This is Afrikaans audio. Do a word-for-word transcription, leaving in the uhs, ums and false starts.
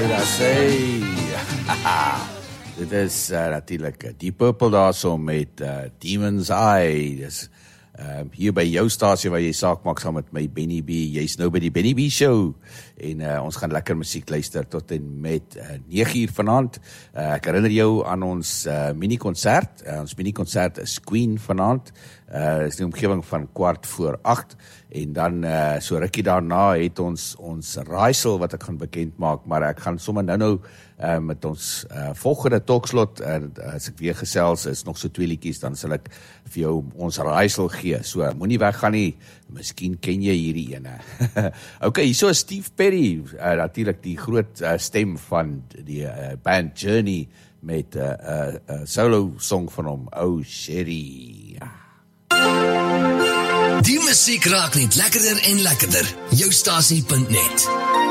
daar sê. Dit is uh, natuurlijk die Purple daar so met uh, Demon's Eye. Dis uh, hier by jou stasie waar jy saak maak saam met my Benny B. Jy's nou by die Benny B Show. En uh, ons gaan lekker musiek luister tot en met uh, nege uur vanaand. Uh, ek herinner jou aan ons uh, mini-concert. Uh, ons mini-concert is Queen vanaand. Uh, is die omgewing van kwart voor acht. En dan uh, so rukkie daarna het ons ons raaisel wat ek gaan bekend maak, maar ek gaan sommer nou nou uh, met ons uh, volgende talkslot, uh, as ek weer gesels, is nog so twee liedjies, dan sal ek vir jou ons raaisel gee. So, moenie weggaan nie, miskien ken jy hierdie ene. Ok, hier so is Steve Perry, uh, natuurlijk die groot uh, stem van die uh, band Journey, met 'n uh, uh, uh, solo song van hom, Oh Sherry. Die musiek raak net lekkerder en lekkerder. Jou stasie punt net.